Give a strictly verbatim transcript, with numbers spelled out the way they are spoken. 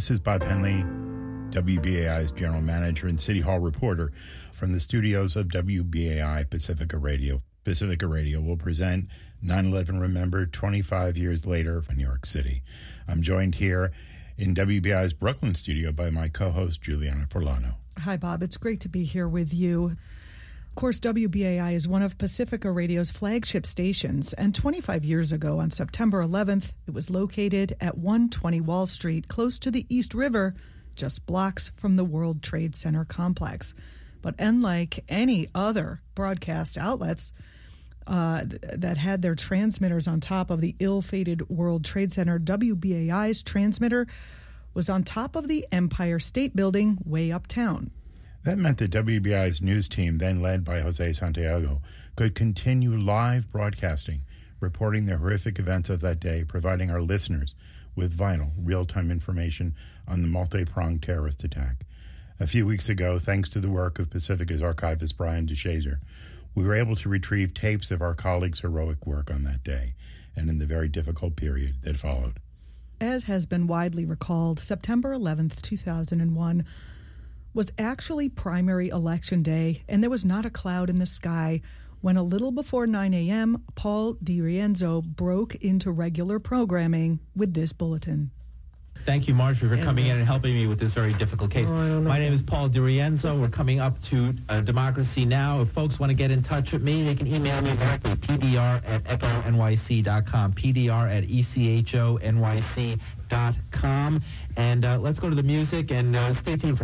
This is Bob Henley, W B A I's general manager and City Hall reporter from the studios of W B A I Pacifica Radio. Pacifica Radio will present nine eleven Remembered twenty-five years later from New York City. I'm joined here in W B A I's Brooklyn studio by my co-host, Juliana Forlano. Hi, Bob. It's great to be here with you. Of course, W B A I is one of Pacifica Radio's flagship stations, and twenty-five years ago, on September eleventh, it was located at one twenty Wall Street, close to the East River, just blocks from the World Trade Center complex. But unlike any other broadcast outlets uh, th- that had their transmitters on top of the ill-fated World Trade Center, W B A I's transmitter was on top of the Empire State Building way uptown. That meant that W B A I's news team, then led by Jose Santiago, could continue live broadcasting, reporting the horrific events of that day, providing our listeners with vital, real-time information on the multi-pronged terrorist attack. A few weeks ago, thanks to the work of Pacifica's archivist Brian DeShazer, we were able to retrieve tapes of our colleagues' heroic work on that day and in the very difficult period that followed. As has been widely recalled, September eleventh, two thousand one was actually primary election day, and there was not a cloud in the sky when a little before nine a.m., Paul DiRienzo broke into regular programming with this bulletin. Thank you, Marjorie, for coming in and helping me with this very difficult case. Oh, My name is Paul DiRienzo. We're coming up to uh, Democracy Now! If folks want to get in touch with me, they can email me directly, P D R at echo N Y C dot com, P D R at E C H O N Y C dot com. And uh, let's go to the music and uh, stay tuned for